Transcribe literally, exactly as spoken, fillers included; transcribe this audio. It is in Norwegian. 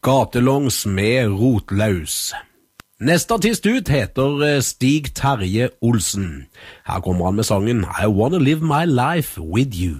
Gatelongs med Rotlaus. Neste artist ut heter Stig Terje Olsen. Her kommer han med sangen I Wanna Live My Life With You.